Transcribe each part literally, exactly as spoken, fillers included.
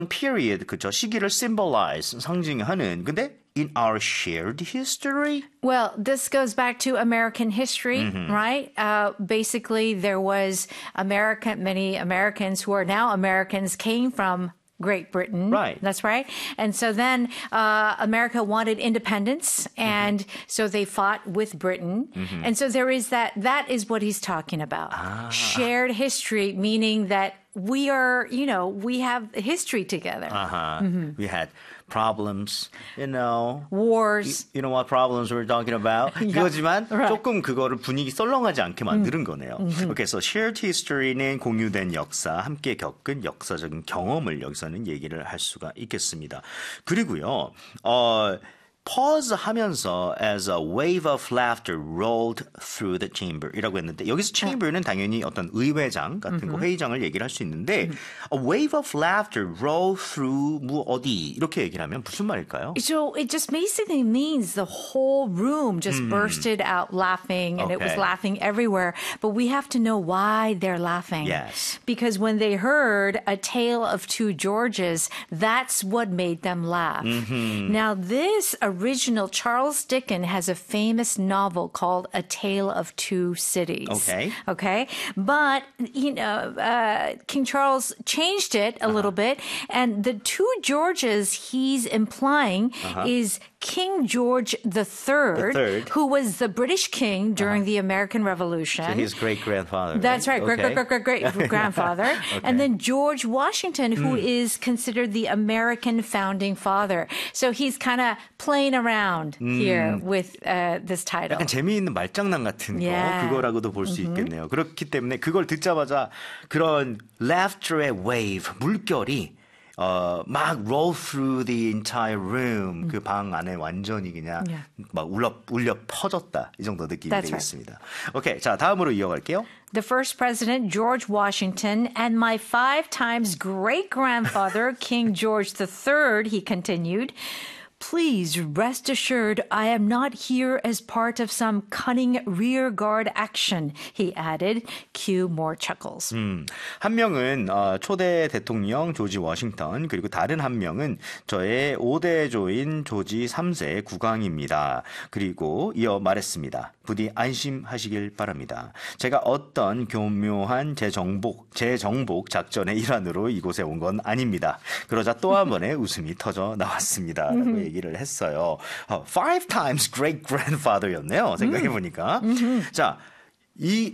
period 그죠 시기를 symbolize 상징하는 근데 in our shared history Well, this goes back to American history, Mm-hmm. right? Uh, basically, there was American, many Americans who are now Americans came from Great Britain. Right. That's right. And so then uh, America wanted independence, and mm-hmm. so they fought with Britain. Mm-hmm. And so there is that, that is what he's talking about. Ah. Shared history, meaning that we are, you know, we have history together. Uh-huh. Mm-hmm. We had problems, you know. Wars. You, you know what problems we're talking about? Yeah. 그거지만 Right. 조금 그거를 분위기 썰렁하지 않게 만드는 거네요. Mm-hmm. Okay, so shared history는 공유된 역사, 함께 겪은 역사적인 경험을 여기서는 얘기를 할 수가 있겠습니다. 그리고요, 어, pause 하면서 as a wave of laughter rolled through the chamber 이라고 했는데 여기서 chamber는 당연히 어떤 의회장 같은 거 회의장을 얘기를 할 수 있는데 a wave of laughter rolled through 뭐 어디 이렇게 얘기를 하면 무슨 말일까요? So it just basically means the whole room just bursted out laughing and it was Okay. laughing everywhere. But we have to know why they're laughing. Yes. Because when they heard A Tale of Two Georges, that's what made them laugh. Mm-hmm. Now this original Charles Dickens has a famous novel called A Tale of Two Cities. Okay. Okay. But, you know, uh, King Charles changed it a uh-huh. little bit. And the two Georges he's implying uh-huh. is King George the Third, the third, who was the British king during uh-huh. the American Revolution. So his great-grandfather. That's right. right. Great, Okay. great, great, great, great grandfather. Okay. And then George Washington, who mm. is considered the American founding father. So he's kind of playing around mm. here with uh, this title. 약간 재미있는 말장난 같은 yeah. 거 그거라고도 볼 수 mm-hmm. 있겠네요. 그렇기 때문에 그걸 듣자마자 그런 laughter의 wave, 물결이 어, 막 roll through the entire room. 음. 그 방 안에 완전히 그냥 yeah. 막 울려, 울려 퍼졌다. 이 정도 느낌이 That's 되겠습니다. right. 오케이, 자 다음으로 이어갈게요. The first president, George Washington, and my five times great-grandfather, King George the Third, he continued. Please rest assured I am not here as part of some cunning rearguard action, he added. Cue more chuckles. 음, 한 명은 어, 초대 대통령 조지 워싱턴 그리고 다른 한 명은 저의 오 대조인 조지 삼 세 국왕입니다. 그리고 이어 말했습니다. 부디 안심하시길 바랍니다. 제가 어떤 교묘한 재정복, 재정복 작전의 일환으로 이곳에 온 건 아닙니다. 그러자 또 한 번의 웃음이 터져 나왔습니다. 라고 얘기를 했어요. 어, five times great grandfather였네요. 생각해보니까. 자, 이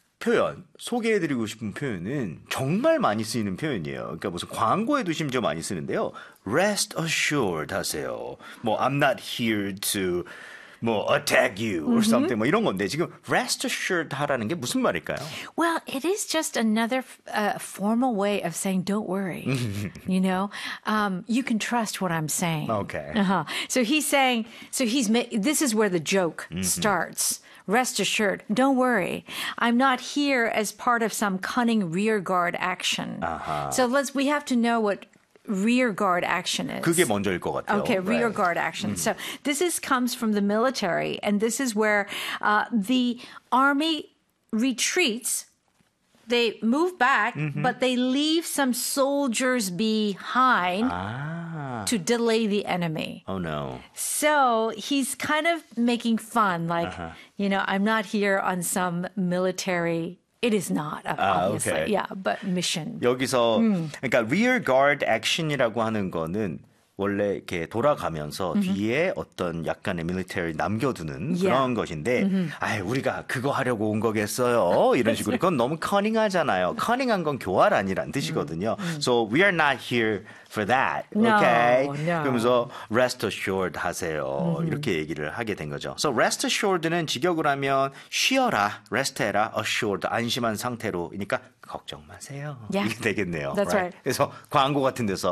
표현, 소개해드리고 싶은 표현은 정말 많이 쓰이는 표현이에요. 그러니까 무슨 광고에도 심지어 많이 쓰는데요. Rest assured 하세요. 뭐, I'm not here to 뭐 attack you or something 뭐 이런 건데 지금 rest assured 하라는 게 무슨 말일까요? Well, it is just another uh, formal way of saying don't worry. You know, um, you can trust what I'm saying. Okay. Uh-huh. So he's saying, so he's ma- this is where the joke mm-hmm. starts. Rest assured, don't worry. I'm not here as part of some cunning rearguard action. Uh-huh. So let's we have to know what rearguard action is. 그게 먼저일 것 같아요. Okay, right. rearguard action. Mm. So this is comes from the military, and this is where uh, the army retreats. They move back, mm-hmm. but they leave some soldiers behind ah. to delay the enemy. Oh, no. So he's kind of making fun, like, uh-huh. you know, I'm not here on some military It is not, obviously. 아, okay. Yeah, but mission. 여기서 음. 그러니까 rear guard action이라고 하는 거는 원래 이렇게 돌아가면서 mm-hmm. 뒤에 어떤 약간의 military 남겨두는 yeah. 그런 것인데 mm-hmm. 아, 우리가 그거 하려고 온 거겠어요. 이런 식으로 그건 너무 커닝하잖아요. 커닝한 건 교활 아니란 뜻이거든요. Mm-hmm. So we are not here for that. No, okay? no. 그러면서 rest assured 하세요. Mm-hmm. 이렇게 얘기를 하게 된 거죠. So rest assured는 직역을 하면 쉬어라, rest해라, assured 안심한 상태로니까 걱정 마세요. Yeah. 이게 되겠네요. That's right. 그래서 광고 같은 데서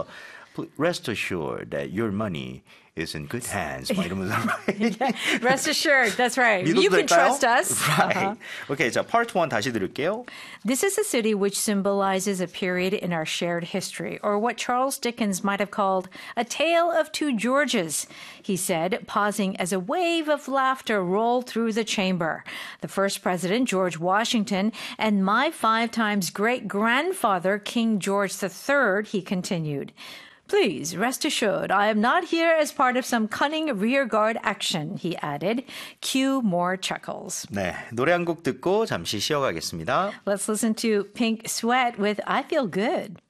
Rest assured that your money is in good hands. 막 이러면서. Rest assured, that's right. 믿어도 You can 될까요? trust us. Right. Okay, 자, part one 다시 들을게요. This is a city which symbolizes a period in our shared history, or what Charles Dickens might have called a tale of two Georges, he said, pausing as a wave of laughter rolled through the chamber. The first president, George Washington, and my five times great-grandfather, King George the Third, he continued. Please rest assured I am not here as part of some cunning rearguard action, he added. Cue more chuckles. 네, 노래 한 곡 듣고 잠시 쉬어가겠습니다. Let's listen to Pink Sweat with I Feel Good.